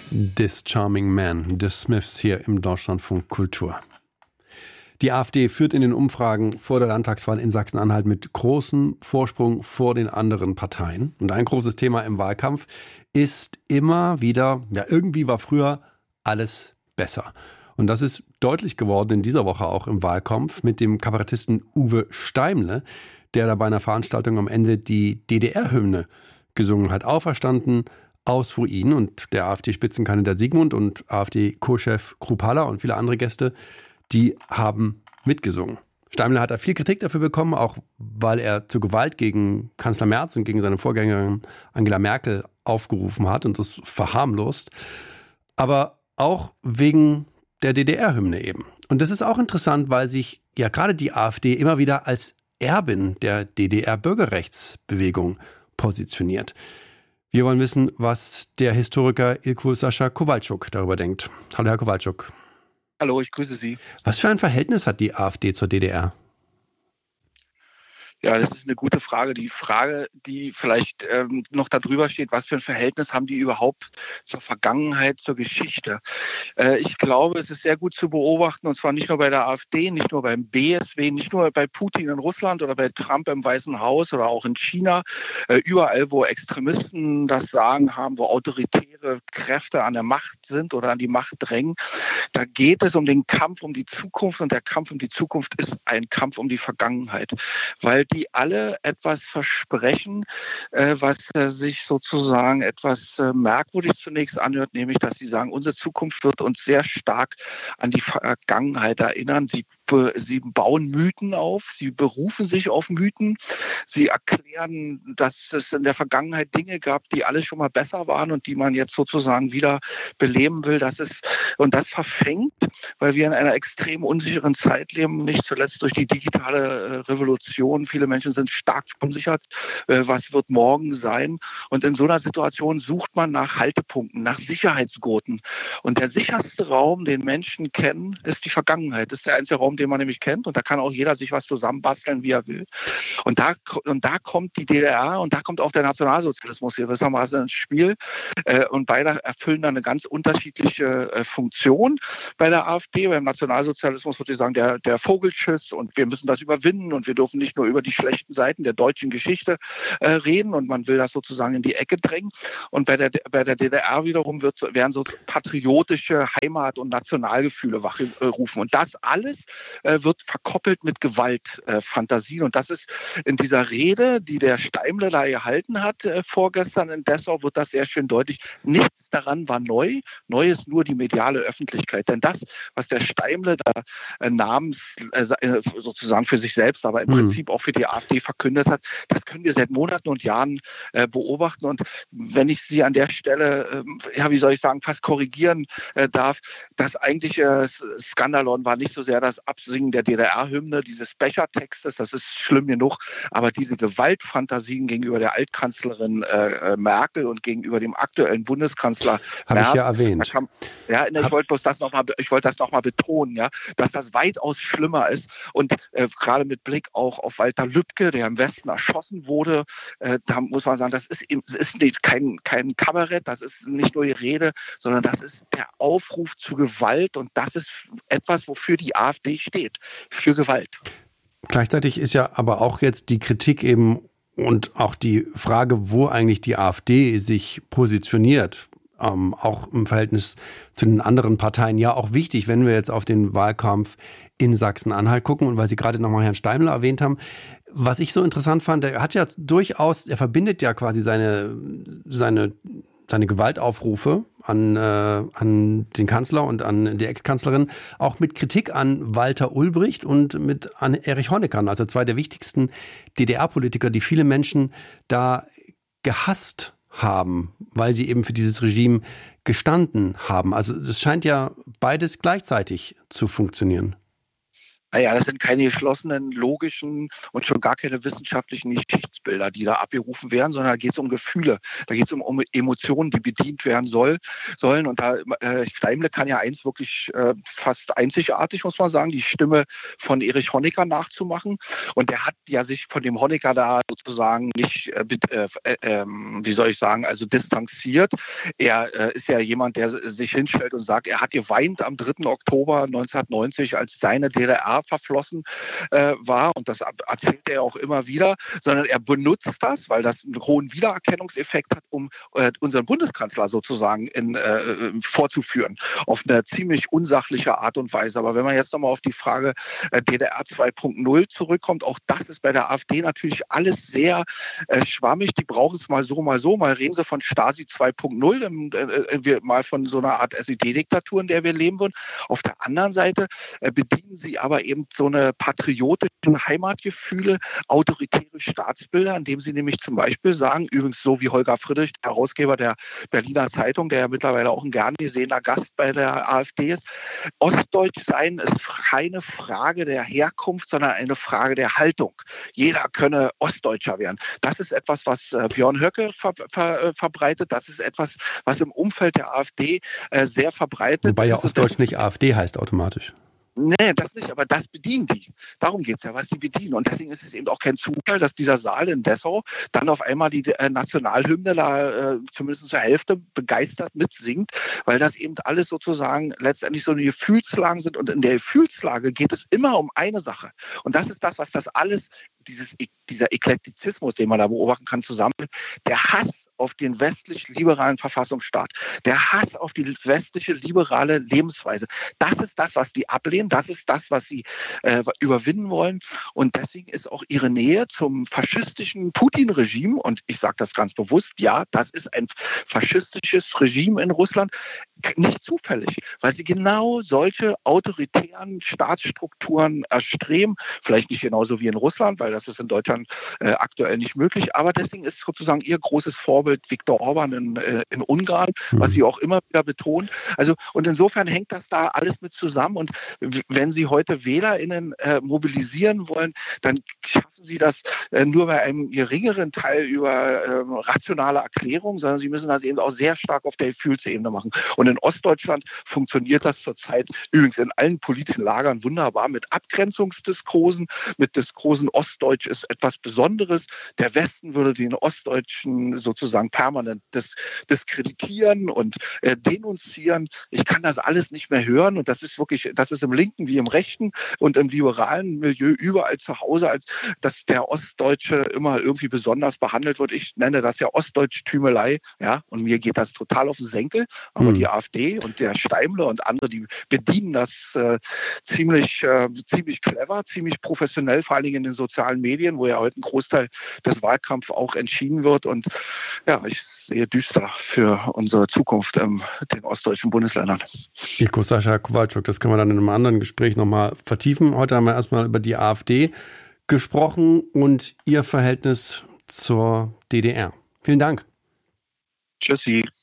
This Charming Man, The Smiths hier im Deutschlandfunk Kultur. Die AfD führt in den Umfragen vor der Landtagswahl in Sachsen-Anhalt mit großem Vorsprung vor den anderen Parteien. Und ein großes Thema im Wahlkampf ist immer wieder, irgendwie war früher alles besser. Und das ist deutlich geworden in dieser Woche auch im Wahlkampf mit dem Kabarettisten Uwe Steimle, der da bei einer Veranstaltung am Ende die DDR-Hymne gesungen hat. Auferstanden aus Ruinen, und der AfD-Spitzenkandidat Sigmund und AfD-Co-Chef Krupalla und viele andere Gäste, die haben mitgesungen. Steimle hat da viel Kritik dafür bekommen, auch weil er zu Gewalt gegen Kanzler Merz und gegen seine Vorgängerin Angela Merkel aufgerufen hat und das verharmlost. Aber auch wegen der DDR-Hymne eben. Und das ist auch interessant, weil sich ja gerade die AfD immer wieder als Erbin der DDR-Bürgerrechtsbewegung positioniert. Wir wollen wissen, was der Historiker Ilko Sascha Kowalczuk darüber denkt. Hallo, Herr Kowalczuk. Hallo, ich grüße Sie. Was für ein Verhältnis hat die AfD zur DDR? Ja, das ist eine gute Frage. Die Frage, die vielleicht noch darüber steht, was für ein Verhältnis haben die überhaupt zur Vergangenheit, zur Geschichte? Ich glaube, es ist sehr gut zu beobachten, und zwar nicht nur bei der AfD, nicht nur beim BSW, nicht nur bei Putin in Russland oder bei Trump im Weißen Haus oder auch in China. Überall, wo Extremisten das Sagen haben, wo autoritäre Kräfte an der Macht sind oder an die Macht drängen, da geht es um den Kampf um die Zukunft, und der Kampf um die Zukunft ist ein Kampf um die Vergangenheit, weil die alle etwas versprechen, was sich sozusagen etwas merkwürdig zunächst anhört, nämlich, dass sie sagen, unsere Zukunft wird uns sehr stark an die Vergangenheit erinnern. Sie bauen Mythen auf, sie berufen sich auf Mythen, sie erklären, dass es in der Vergangenheit Dinge gab, die alle schon mal besser waren und die man jetzt sozusagen wieder beleben will. Und das verfängt, weil wir in einer extrem unsicheren Zeit leben, nicht zuletzt durch die digitale Revolution. Viele Menschen sind stark verunsichert, was wird morgen sein. Und in so einer Situation sucht man nach Haltepunkten, nach Sicherheitsgurten. Und der sicherste Raum, den Menschen kennen, ist die Vergangenheit. Das ist der einzige Raum, den man nämlich kennt, und da kann auch jeder sich was zusammenbasteln, wie er will. Und da kommt die DDR und da kommt auch der Nationalsozialismus gewissermaßen ins Spiel, und beide erfüllen dann eine ganz unterschiedliche Funktion bei der AfD. Beim Nationalsozialismus würde ich sagen, der Vogelschiss, und wir müssen das überwinden, und wir dürfen nicht nur über die schlechten Seiten der deutschen Geschichte reden, und man will das sozusagen in die Ecke drängen. Und bei der DDR wiederum werden so patriotische Heimat- und Nationalgefühle wachrufen. Und das alles wird verkoppelt mit Gewaltfantasien. Und das ist in dieser Rede, die der Steimle da gehalten hat vorgestern in Dessau, wird das sehr schön deutlich. Nichts daran war neu. Neu ist nur die mediale Öffentlichkeit. Denn das, was der Steimle da sozusagen für sich selbst, aber im Prinzip auch für die AfD verkündet hat, das können wir seit Monaten und Jahren beobachten. Und wenn ich Sie an der Stelle, fast korrigieren darf, das eigentliche Skandalon war nicht so sehr das Absingen der DDR-Hymne, dieses Bechertextes, das ist schlimm genug, aber diese Gewaltfantasien gegenüber der Altkanzlerin Merkel und gegenüber dem aktuellen Bundeskanzler Merz, habe ich ja erwähnt. Ich wollte das noch mal betonen, ja, dass das weitaus schlimmer ist, und gerade mit Blick auch auf Walter Lübcke, der im Westen erschossen wurde, da muss man sagen, das ist kein Kabarett, das ist nicht nur die Rede, sondern das ist der Aufruf zu Gewalt, und das ist etwas, wofür die AfD steht, für Gewalt. Gleichzeitig ist ja aber auch jetzt die Kritik eben und auch die Frage, wo eigentlich die AfD sich positioniert, auch im Verhältnis zu den anderen Parteien, ja auch wichtig, wenn wir jetzt auf den Wahlkampf in Sachsen-Anhalt gucken. Und weil Sie gerade nochmal Herrn Steimle erwähnt haben, was ich so interessant fand, er verbindet ja quasi seine Gewaltaufrufe an den Kanzler und an die Ex-Kanzlerin auch mit Kritik an Walter Ulbricht und an Erich Honecker, also zwei der wichtigsten DDR-Politiker, die viele Menschen da gehasst haben, weil sie eben für dieses Regime gestanden haben. Also es scheint ja beides gleichzeitig zu funktionieren. Naja, das sind keine geschlossenen, logischen und schon gar keine wissenschaftlichen Geschichtsbilder, die da abgerufen werden, sondern da geht es um Gefühle, da geht es um Emotionen, die bedient werden sollen. Und da Steimle kann ja eins wirklich fast einzigartig, muss man sagen, die Stimme von Erich Honecker nachzumachen. Und der hat ja sich von dem Honecker da sozusagen nicht, wie soll ich sagen, also distanziert. Er ist ja jemand, der sich hinstellt und sagt, er hat geweint am 3. Oktober 1990, als seine DDR verflossen war, und das erzählt er auch immer wieder, sondern er benutzt das, weil das einen hohen Wiedererkennungseffekt hat, um unseren Bundeskanzler sozusagen vorzuführen, auf eine ziemlich unsachliche Art und Weise. Aber wenn man jetzt nochmal auf die Frage DDR 2.0 zurückkommt, auch das ist bei der AfD natürlich alles sehr schwammig. Die brauchen es mal so, mal reden sie von Stasi 2.0, mal von so einer Art SED-Diktatur, in der wir leben würden. Auf der anderen Seite bedienen sie aber eben so eine patriotischen Heimatgefühle, autoritäre Staatsbilder, indem sie nämlich zum Beispiel sagen, übrigens so wie Holger Friedrich, der Herausgeber der Berliner Zeitung, der ja mittlerweile auch ein gern gesehener Gast bei der AfD ist, Ostdeutsch sein ist keine Frage der Herkunft, sondern eine Frage der Haltung. Jeder könne Ostdeutscher werden. Das ist etwas, was Björn Höcke verbreitet. Das ist etwas, was im Umfeld der AfD sehr verbreitet ist. Wobei ja Ostdeutsch nicht AfD heißt automatisch. Nee, das nicht, aber das bedienen die. Darum geht es ja, was die bedienen. Und deswegen ist es eben auch kein Zufall, dass dieser Saal in Dessau dann auf einmal die Nationalhymne da zumindest zur Hälfte begeistert mitsingt, weil das eben alles sozusagen letztendlich so eine Gefühlslagen sind. Und in der Gefühlslage geht es immer um eine Sache. Und das ist das, was das alles, dieser Eklektizismus, den man da beobachten kann, zusammenhängt, der Hass auf den westlich-liberalen Verfassungsstaat, der Hass auf die westliche liberale Lebensweise. Das ist das, was die ablehnen, das ist das, was sie überwinden wollen. Und deswegen ist auch ihre Nähe zum faschistischen Putin-Regime, und ich sage das ganz bewusst, ja, das ist ein faschistisches Regime in Russland, nicht zufällig, weil sie genau solche autoritären Staatsstrukturen erstreben, vielleicht nicht genauso wie in Russland, weil das ist in Deutschland aktuell nicht möglich, aber deswegen ist sozusagen ihr großes Vorbild Viktor Orban in Ungarn, was sie auch immer wieder betont. Also, und insofern hängt das da alles mit zusammen, und wenn sie heute WählerInnen mobilisieren wollen, dann schaffen sie das nur bei einem geringeren Teil über rationale Erklärung, sondern sie müssen das eben auch sehr stark auf der Gefühlsebene machen. Und in Ostdeutschland funktioniert das zurzeit übrigens in allen politischen Lagern wunderbar mit Abgrenzungsdiskursen, mit Diskursen, Ostdeutsch ist etwas Besonderes. Der Westen würde den Ostdeutschen sozusagen permanent diskreditieren und denunzieren. Ich kann das alles nicht mehr hören, und das ist wirklich, das ist im linken wie im rechten und im liberalen Milieu überall zu Hause, als dass der Ostdeutsche immer irgendwie besonders behandelt wird. Ich nenne das ja Ostdeutsch-Tümelei, ja, und mir geht das total auf den Senkel, aber die AfD und der Steimle und andere, die bedienen das ziemlich clever, ziemlich professionell, vor allen Dingen in den sozialen Medien, wo ja heute ein Großteil des Wahlkampfs auch entschieden wird. Und ja, ich sehe düster für unsere Zukunft in den ostdeutschen Bundesländern. Ilko Sascha Kowalczuk, das können wir dann in einem anderen Gespräch nochmal vertiefen. Heute haben wir erstmal über die AfD gesprochen und ihr Verhältnis zur DDR. Vielen Dank. Tschüssi.